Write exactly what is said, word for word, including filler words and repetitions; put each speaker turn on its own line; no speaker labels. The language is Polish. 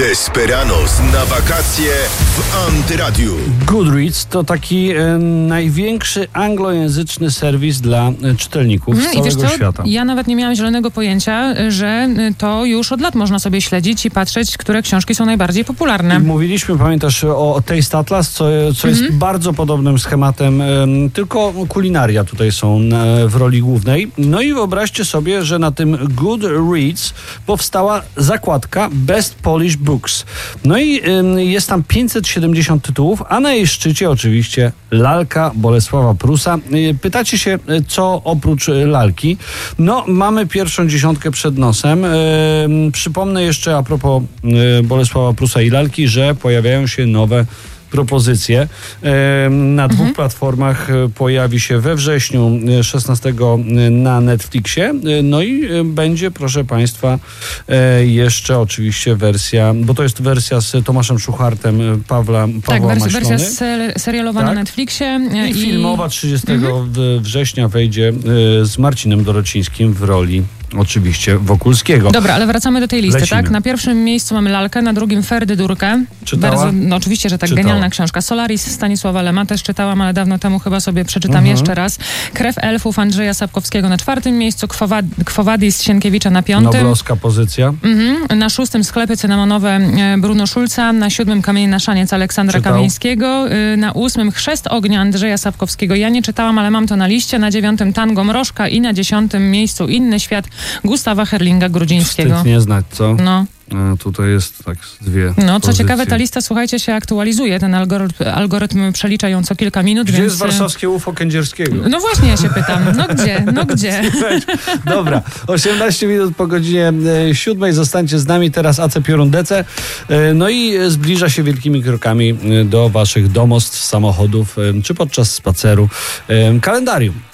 Desperados na wakacje w Antyradiu.
Goodreads to taki e, największy anglojęzyczny serwis dla e, czytelników
hmm,
z całego
i wiesz co?
świata.
Ja nawet nie miałam zielonego pojęcia, że to już od lat można sobie śledzić i patrzeć, które książki są najbardziej popularne.
I mówiliśmy, pamiętasz, o, o Taste Atlas, co, co jest
Mhm.
bardzo podobnym schematem, e, tylko kulinaria tutaj są e, w roli głównej. No i wyobraźcie sobie, że na tym Goodreads powstała zakładka Best Polish Books. No i e, jest tam pięćset siedemdziesiąt tytułów, a na jej szczycie oczywiście lalka Bolesława Prusa. E, pytacie się, co oprócz lalki? No, mamy pierwszą dziesiątkę przed nosem. E, przypomnę jeszcze a propos e, Bolesława Prusa i lalki, że pojawiają się nowe propozycje. Na dwóch mhm. platformach pojawi się we wrześniu szesnastego na Netflixie. No i będzie, proszę Państwa, jeszcze oczywiście wersja, bo to jest wersja z Tomaszem Szuchartem, Pawła, Pawła
Tak,
Maślony.
wersja ser- serialowa tak. na Netflixie.
I, I filmowa trzydziestego
mhm.
września wejdzie z Marcinem Dorocińskim w roli oczywiście Wokulskiego.
Dobra, ale wracamy do tej listy,
Lecimy.
tak? Na pierwszym miejscu mamy lalkę, na drugim Ferdy Durkę.
Czytała?
Bardzo, no oczywiście, że tak,
Czytała.
genialna książka. Solaris Stanisława Lema też czytałam, ale dawno temu chyba sobie przeczytam
Mhm.
jeszcze raz. Krew elfów Andrzeja Sapkowskiego na czwartym miejscu, Kwowa- Kwowadis Sienkiewicza na piątym.
Noblowska pozycja.
Mhm. Na szóstym Sklepy cynamonowe Bruno Szulca, na siódmym Kamień na szaniec Aleksandra
Czytał.
Kamińskiego, na ósmym Chrzest ognia Andrzeja Sapkowskiego. Ja nie czytałam, ale mam to na liście. Na dziewiątym Tango Mrożka i na dziesiątym miejscu Inny świat Gustawa Herlinga Grudzińskiego.
Wstyd nie znać, co?
No.
A tutaj jest tak dwie
No, co
pozycje.
ciekawe, ta lista, słuchajcie, się aktualizuje. Ten algorytm, algorytm przelicza ją co kilka minut,
Gdzie
więc...
jest warszawskie U F O Kędzierskiego?
No właśnie, ja się pytam. No gdzie? No gdzie?
Dobra, osiemnaście minut po godzinie e, siódmej. Zostańcie z nami teraz A C Piorun D C. E, no i zbliża się wielkimi krokami e, do waszych domostw, samochodów, e, czy podczas spaceru e, kalendarium.